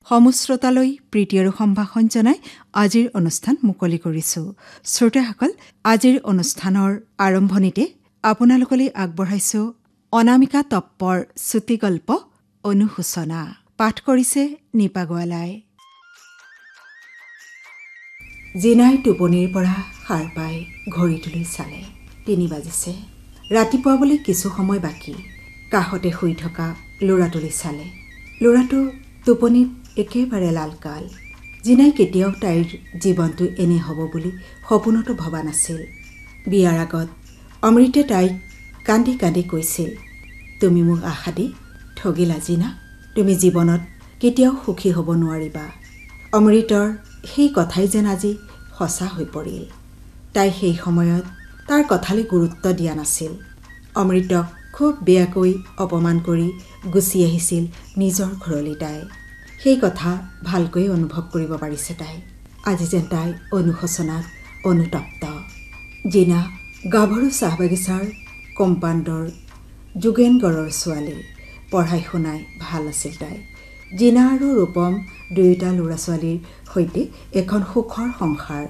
সমশ্ৰোতালৈ প্ৰীতি আৰু সম্ভাষণ জনাই আজিৰ অনুষ্ঠান মুকলি কৰিছোঁ। শ্ৰোতাসকল, আজিৰ অনুষ্ঠানৰ আৰম্ভণিতে আপোনালোকলৈ আগবঢ়াইছোঁ অনামিকা তপ্পৰ চুটি গল্প অনুশোচনা। পাঠ কৰিছে নিপা গোৱালাই। জিনাই টোপনিৰ পৰা সাৰ পাই ঘড়ীটোলৈ চালে। 3 বাজিছে। ৰাতিপুৱা বুলি কিছু সময় বাকী। কাষতে শুই থকা ল'ৰাটোলৈ চালে। ল'ৰাটো টোপনিত একেবাৰে লালকাল। জিনাই কেতিয়াও তাইৰ জীৱনটো এনে হ'ব বুলি সপোনতো ভবা নাছিল। বিয়াৰ আগত অমৃতে তাইক কান্দি কান্দি কৈছিল, তুমি মোক আশা দি ঠগিলা জিনা, তুমি জীৱনত কেতিয়াও সুখী হ'ব নোৱাৰিবা। অমৃতৰ সেই কথাই যেন আজি সঁচা হৈ পৰিল। তাই সেই সময়ত তাৰ কথালৈ গুৰুত্ব দিয়া নাছিল। অমৃতক খুব বেয়াকৈ অপমান কৰি গুচি আহিছিল নিজৰ ঘৰলৈ তাই। সেই কথা ভালকৈ অনুভৱ কৰিব পাৰিছে তাই। আজি যেন তাই অনুশোচনাত অনুতপ্ত। জিনা গাভৰু চাহ বাগিচাৰ কম্পাউণ্ডৰ যোগেনগড়ৰ ছোৱালী। পঢ়াই শুনাই ভাল আছিল তাই। জিনা আৰু ৰূপম দুয়োটা ল'ৰা ছোৱালীৰ সৈতে এখন সুখৰ সংসাৰ।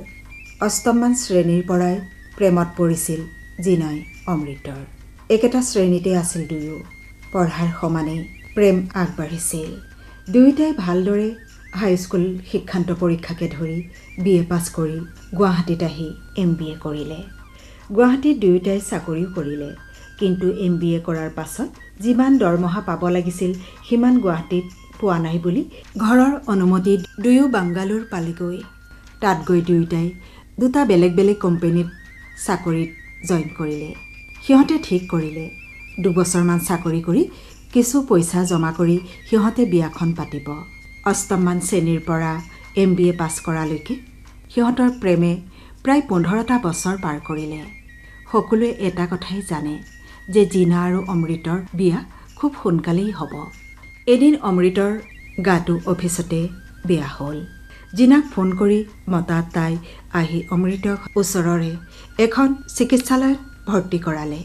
8মান শ্ৰেণীৰ পৰাই প্ৰেমত পৰিছিল জিনাই অমৃতৰ। একেটা শ্ৰেণীতে আছিল দুয়ো। পঢ়াৰ সমানেই প্ৰেম আগবাঢ়িছিল। দুয়োটাই ভালদৰে হাইস্কুল শিক্ষান্ত পৰীক্ষাকে ধৰি BA পাছ কৰি গুৱাহাটীত আহি MBA কৰিলে। গুৱাহাটীত দুয়োটাই চাকৰিও কৰিলে। কিন্তু MBA কৰাৰ পাছত যিমান দৰমহা পাব লাগিছিল সিমান গুৱাহাটীত পোৱা নাই বুলি ঘৰৰ অনুমতিত দুয়ো বাংগালোৰ পালেগৈ। তাত গৈ দুয়োটাই 2টা বেলেগ বেলেগ কোম্পানীত চাকৰিত জইন কৰিলে। সিহঁতে ঠিক কৰিলে 2 বছৰমান চাকৰি কৰি কিছু পইচা জমা কৰি সিহঁতে বিয়াখন পাতিব। 8মান শ্ৰেণীৰ পৰা MBA পাছ কৰালৈকে সিহঁতৰ প্ৰেমে প্ৰায় 15টা বছৰ পাৰ কৰিলে। সকলোৱে এটা কথাই জানে যে জিনা আৰু অমৃতৰ বিয়া খুব সোনকালেই হ'ব। এদিন অমৃতৰ গাটো অফিচতে বেয়া হ'ল। জিনাক ফোন কৰি মতাত তাই আহি অমৃতক ওচৰৰে এখন চিকিৎসালয়ত ভৰ্তি কৰালে।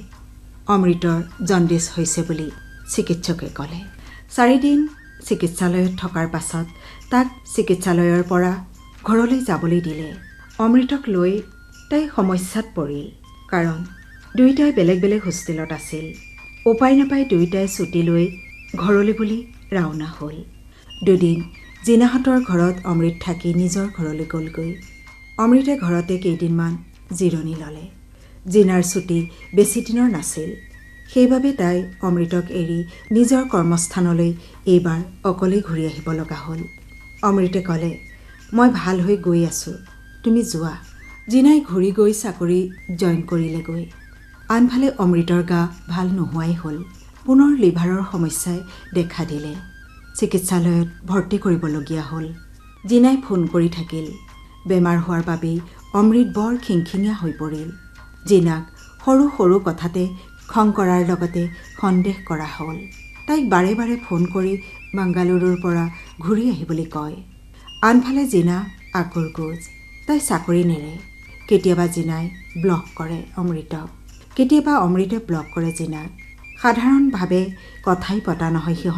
অমৃতৰ জণ্ডিছ হৈছে বুলি চিকিৎসকে ক'লে। 4 দিন চিকিৎসালয়ত থকাৰ পাছত তাক চিকিৎসালয়ৰ পৰা ঘৰলৈ যাবলৈ দিলে। অমৃতক লৈ তাই সমস্যাত পৰিল। কাৰণ দুয়োটাই বেলেগ বেলেগ হোষ্টেলত আছিল। উপায় নাপাই দুয়োটাই ছুটি লৈ ঘৰলৈ বুলি ৰাওনা হ'ল। 2 দিন জিনাহঁতৰ ঘৰত অমৃত থাকি নিজৰ ঘৰলৈ গ'লগৈ। অমৃতে ঘৰতে কেইদিনমান জিৰণি ল'লে। জিনাৰ ছুটি বেছি দিনৰ নাছিল। সেইবাবে তাই অমৃতক এৰি নিজৰ কৰ্মস্থানলৈ এইবাৰ অকলেই ঘূৰি আহিব লগা হ'ল। অমৃতে ক'লে, মই ভাল হৈ গৈ আছোঁ, তুমি যোৱা। জিনাই ঘূৰি গৈ চাকৰি জইন কৰিলেগৈ। আনফালে অমৃতৰ গা ভাল নোহোৱাই হ'ল। পুনৰ লিভাৰৰ সমস্যাই দেখা দিলে। চিকিৎসালয়ত ভৰ্তি কৰিবলগীয়া হ'ল। জিনাই ফোন কৰি থাকিল। বেমাৰ হোৱাৰ বাবেই অমৃত বৰ খিংখিঙীয়া হৈ পৰিল। জিনাক সৰু সৰু কথাতে খং কৰাৰ লগতে সন্দেহ কৰা হ'ল। তাইক বাৰে বাৰে ফোন কৰি বাংগালুৰুৰ পৰা ঘূৰি আহিবলৈ কয়। আনফালে জিনা আকুৰ গোজ। তাই চাকৰি নেৰে। কেতিয়াবা জিনাই ব্লক কৰে অমৃতক। কেতিয়াবা অমৃতে ব্লক কৰে জিনাক। সাধাৰণভাৱে কথাই পতা নহয় সিহঁত